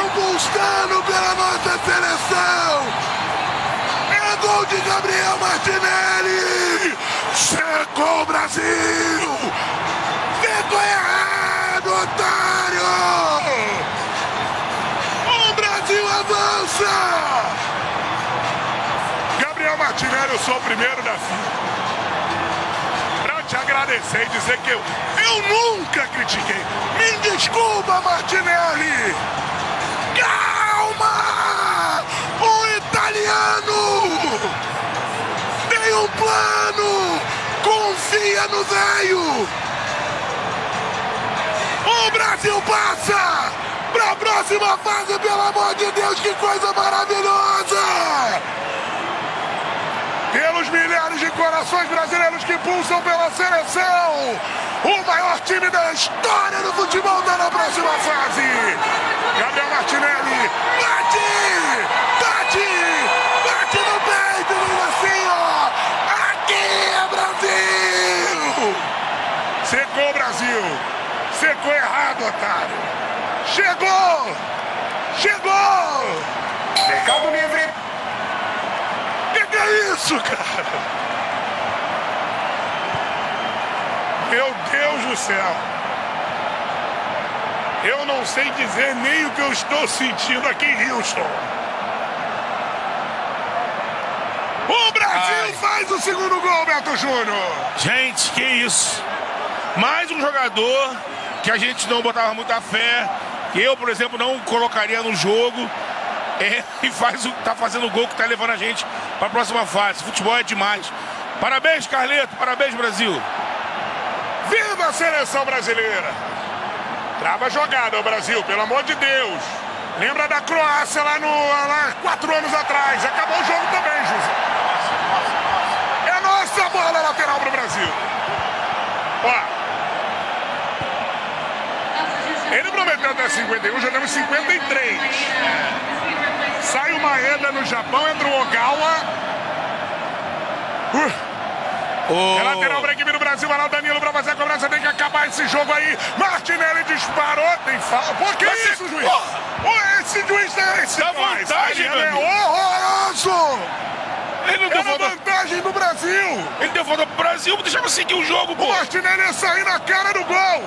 convulsando pela nossa seleção. É gol de Gabriel Martinelli. Chegou o Brasil. Ficou errado, otário. O Brasil avança. Gabriel Martinelli, eu sou o primeiro da fila pra te agradecer e dizer que eu nunca critiquei. Me desculpa, Martinelli. Calma! O italiano tem um plano. Confia no velho. O Brasil passa para a próxima fase, pelo amor de Deus, que coisa maravilhosa! Pelos milhares de corações brasileiros que pulsam pela seleção, o maior time da história do futebol está na próxima fase. Gabriel Martinelli, bate no peito, assim, ó. Aqui é Brasil! Secou o Brasil. Secou errado, otário. Chegou! Mercado Livre. Que é isso, cara? Meu Deus do céu. Eu não sei dizer nem o que eu estou sentindo aqui em Houston. O Brasil faz o segundo gol, Beto Júnior. Gente, que isso. Mais um jogador que a gente não botava muita fé, que eu, por exemplo, não colocaria no jogo, e tá fazendo o gol que tá levando a gente para a próxima fase. Futebol é demais. Parabéns, Carleto, parabéns, Brasil. Viva a seleção brasileira. Trava a jogada, o Brasil, pelo amor de Deus. Lembra da Croácia lá 4 anos atrás. Acabou o jogo também, José. É nossa bola lateral pro Brasil. Ó. Ele prometeu até 51, já temos 53. Sai o Maeda no Japão, entra o Ogawa. É lateral para a equipe do Brasil, vai lá o Danilo para fazer a cobrança, tem que acabar esse jogo aí. Martinelli disparou, tem falta. Pô, que é isso, juiz? Esse juiz é esse. Dá vantagem, ele é horroroso. Ele não deu vantagem do Brasil. Ele deu falta pro Brasil, deixa eu seguir o jogo, pô. O Martinelli ia sair na cara do gol.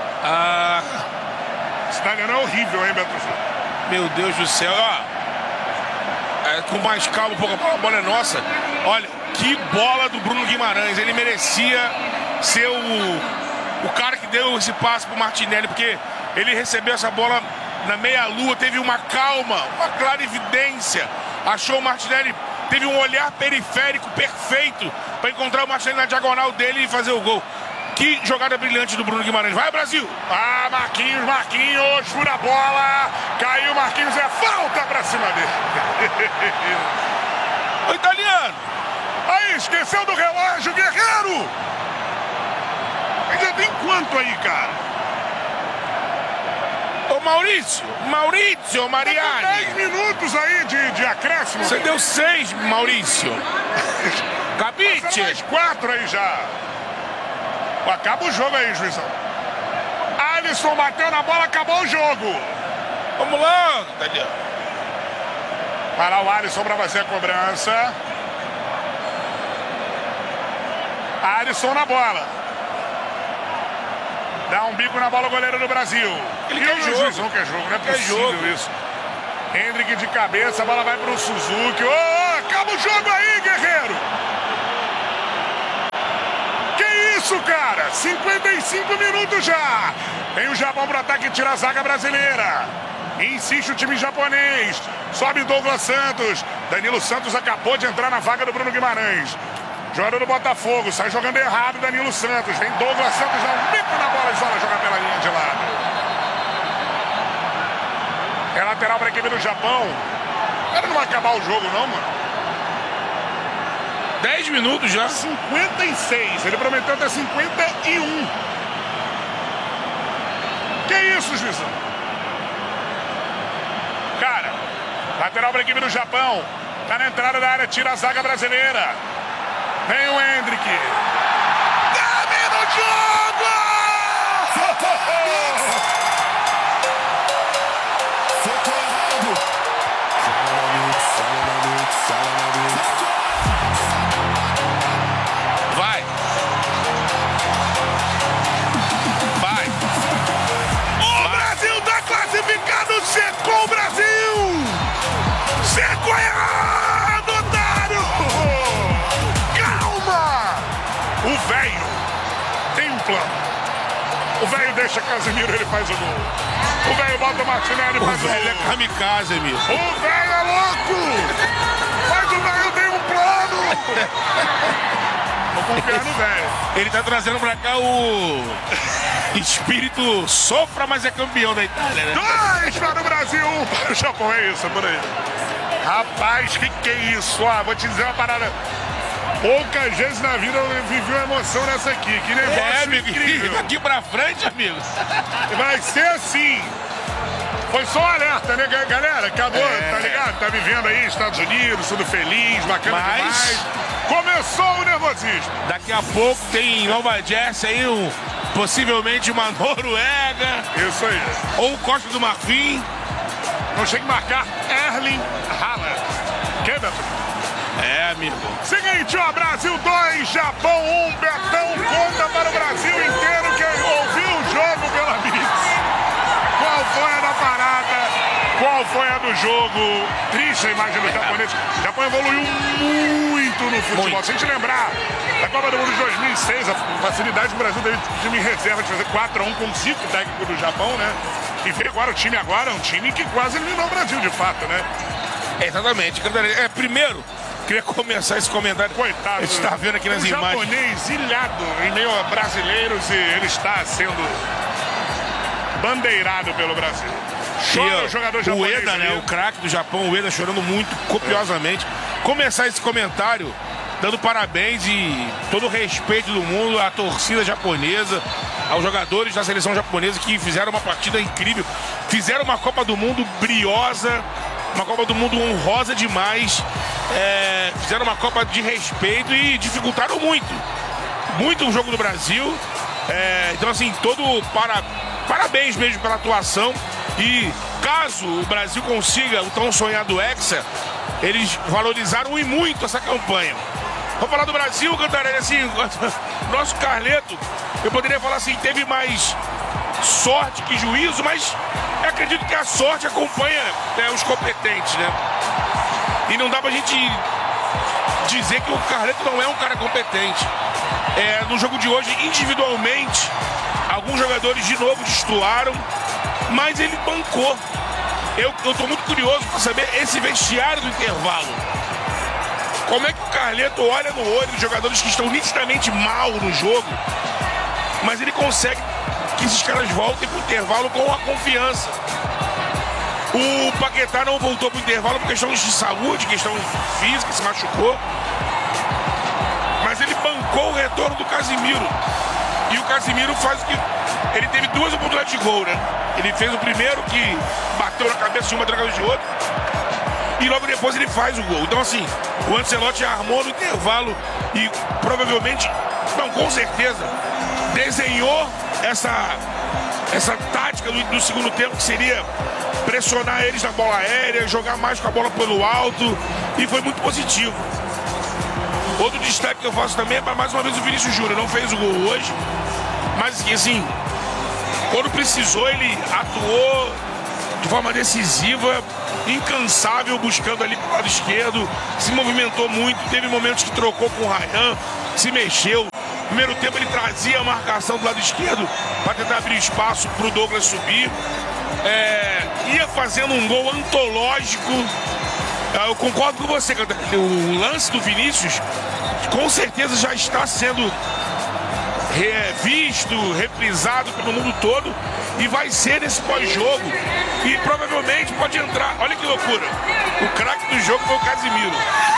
Esse italiano é horrível, hein, Beto? Meu Deus do céu, ó. Com mais calma, um pouco, a bola é nossa. Olha, que bola do Bruno Guimarães. Ele merecia ser o cara que deu esse passe pro Martinelli, porque ele recebeu essa bola na meia-lua, teve uma calma, uma clarividência. Achou o Martinelli, teve um olhar periférico perfeito para encontrar o Martinelli na diagonal dele e fazer o gol. Que jogada brilhante do Bruno Guimarães. Vai, Brasil! Marquinhos, fura a bola. Caiu, Marquinhos, é falta pra cima dele. O italiano. Aí, esqueceu do relógio, Guerreiro. Ainda tem quanto aí, cara? Ô, Maurício Mariani. Tá 10 minutos aí de acréscimo. Você deu 6, Maurício. Capite? Mais 4 aí já. Acaba o jogo aí, juizão. Alisson bateu na bola, acabou o jogo. Vamos lá, Daniel. Vai lá o Alisson para fazer a cobrança. Alisson na bola. Dá um bico na bola o goleiro do Brasil. Ele quer jogo. Juizão quer jogo, não é possível isso. Hendrick de cabeça, a bola vai pro Suzuki. Acaba o jogo aí, Guerreiro. Isso, cara, 55 minutos já. Tem o Japão pro ataque, tira a zaga brasileira. Insiste o time japonês. Sobe Douglas Santos. Danilo Santos acabou de entrar na vaga do Bruno Guimarães. Jogador do Botafogo, sai jogando errado Danilo Santos. Vem Douglas Santos, dá um bico na bola e Zola joga pela linha de lado. É lateral para a equipe do Japão. Cara, não vai acabar o jogo não, mano. 10 minutos já. 56. Ele prometeu até 51. Que isso, juizão? Cara, lateral para a equipe do Japão. Tá na entrada da área, tira a zaga brasileira. Vem o Hendrick. Termina o jogo! deixa Casemiro, ele faz o gol. O velho bota o Martinelli e faz o gol. O velho é kamikaze, amigo. O velho é louco! Mas o velho tem um plano! Vou confiar no velho. Ele tá trazendo pra cá o espírito sofra, mas é campeão da Itália, né? 2 para o Brasil, 1 para o Japão. É isso, por aí. Rapaz, que é isso? Ó, vou te dizer uma parada. Poucas vezes na vida eu vivi uma emoção nessa aqui. Que negócio amigo, incrível. daqui pra frente, amigo. Vai ser assim. Foi só um alerta, né, galera? Acabou, tá ligado? Tá vivendo aí Estados Unidos, tudo feliz, bacana demais. Começou o nervosismo. Daqui a pouco tem em Nova Jersey aí possivelmente uma Noruega. Isso aí. Ou Costa do Marfim. Não chega a marcar Erling Haaland. Que, Beto? É, amigo. Seguinte, ó, Brasil 2, Japão 1, Betão conta para o Brasil inteiro quem ouviu o jogo pela Mix. Qual foi a da parada? Qual foi a do jogo? Triste a imagem do japonês. O Japão evoluiu muito no futebol. Muito. Se a gente lembrar da Copa do Mundo de 2006, a facilidade do Brasil teve time em reserva de fazer 4-1 com o 5 técnico do Japão, né? E veio agora o time agora, é um time que quase eliminou o Brasil de fato, né? Exatamente. Primeiro, queria começar esse comentário. Coitado. A gente está vendo aqui nas imagens. O japonês ilhado em meio a brasileiros e ele está sendo bandeirado pelo Brasil. Chora o jogador japonês. O Ueda, né? O craque do Japão, o Ueda chorando muito, copiosamente. Começar esse comentário dando parabéns e todo o respeito do mundo à torcida japonesa, aos jogadores da seleção japonesa que fizeram uma partida incrível, fizeram uma Copa do Mundo briosa, uma Copa do Mundo honrosa demais, fizeram uma Copa de respeito e dificultaram muito o jogo do Brasil. Então assim, parabéns mesmo pela atuação. E caso o Brasil consiga o tão sonhado Hexa, eles valorizaram e muito essa campanha. Vamos falar do Brasil, Cantarelli, assim, nosso Carleto, eu poderia falar assim, teve mais sorte que juízo, mas eu acredito que a sorte acompanha, né, os competentes, né? E não dá pra gente dizer que o Carleto não é um cara competente. No jogo de hoje, individualmente, alguns jogadores de novo destoaram, mas ele bancou. Eu tô muito curioso para saber esse vestiário do intervalo. Como é que o Carleto olha no olho dos jogadores que estão nitidamente mal no jogo, mas ele consegue que esses caras voltem pro intervalo com a confiança. O Paquetá não voltou pro intervalo por questões de saúde, questão física, se machucou. Mas ele bancou o retorno do Casemiro. E o Casemiro faz o que... Ele teve 2 oportunidades de gol, né? Ele fez o primeiro que bateu na cabeça de uma, na cabeça de outra. E logo depois ele faz o gol. Então assim, o Ancelotti armou no intervalo e provavelmente, não, com certeza, desenhou essa tática do segundo tempo, que seria pressionar eles na bola aérea, jogar mais com a bola pelo alto, e foi muito positivo. Outro destaque que eu faço também é para mais uma vez o Vinícius Júnior. Não fez o gol hoje, mas assim, quando precisou ele atuou de forma decisiva, incansável, buscando ali pro lado esquerdo, se movimentou muito, teve momentos que trocou com o Ryan, se mexeu. No primeiro tempo ele trazia a marcação do lado esquerdo para tentar abrir espaço para o Douglas subir. Ia fazendo um gol antológico. Eu concordo com você, o lance do Vinícius com certeza já está sendo visto, reprisado pelo mundo todo, e vai ser nesse pós-jogo, e provavelmente pode entrar. Olha que loucura, o craque do jogo foi o Casemiro.